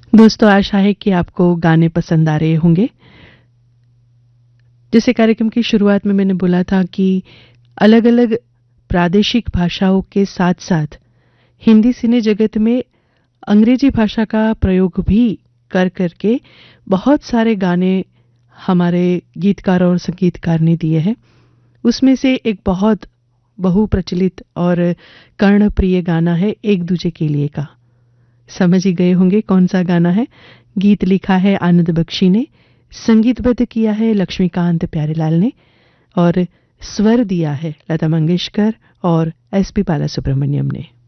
दोस्तों, आशा है कि आपको गाने पसंद आ रहे होंगे। जैसे कार्यक्रम की शुरुआत में मैंने बोला था कि अलग-अलग प्रादेशिक भाषाओं के साथ-साथ हिंदी सिने जगत में अंग्रेजी भाषा का प्रयोग भी कर के बहुत सारे गाने हमारे गीतकार और संगीतकार ने दिए हैं। उसमें से एक बहुत बहुप्रचलित और कर्णप्रिय गाना है एक दूजे के लिए का। समझ ही गए होंगे कौन सा गाना है। गीत लिखा है आनंद बख्शी ने, संगीतबद्ध किया है लक्ष्मीकांत प्यारेलाल ने और स्वर दिया है लता मंगेशकर और एसपी बालासुब्रमण्यम ने।